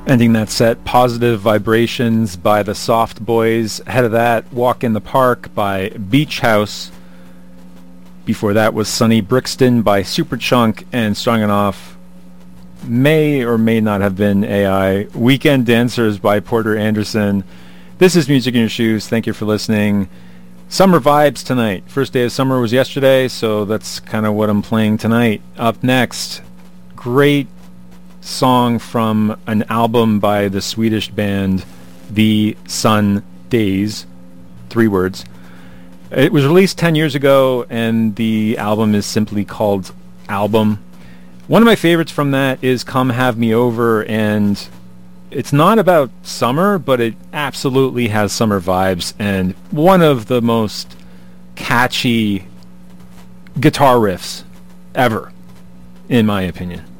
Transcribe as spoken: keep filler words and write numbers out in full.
Ending that set, Positive Vibrations by the Soft Boys. Ahead of that, Walk in the Park by Beach House. Before that was Sonny Brixton by Superchunk, and starting off may or may not have been A I, Weekend Dancers by Porter Anderson. This is Music in Your Shoes. Thank you for listening. Summer vibes tonight. First day of summer was yesterday, so that's kind of what I'm playing tonight. Up next, great song from an album by the Swedish band The Sun Days. Three words. It was released ten years ago, and the album is simply called Album. One of my favorites from that is Come Have Me Over, and it's not about summer, but it absolutely has summer vibes, and one of the most catchy guitar riffs ever, in my opinion.